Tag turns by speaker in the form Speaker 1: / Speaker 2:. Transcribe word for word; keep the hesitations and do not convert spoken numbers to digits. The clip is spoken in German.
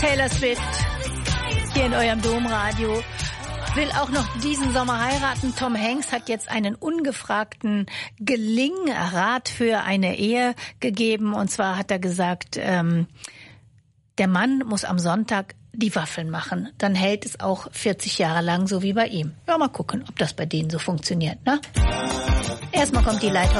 Speaker 1: Taylor Swift hier in eurem Domradio. Will auch noch diesen Sommer heiraten. Tom Hanks hat jetzt einen ungefragten Gelingrat für eine Ehe gegeben. Und zwar hat er gesagt, ähm, der Mann muss am Sonntag die Waffeln machen. Dann hält es auch vierzig Jahre lang, so wie bei ihm. Ja, mal gucken, ob das bei denen so funktioniert, ne? Erstmal kommt die Lighthouse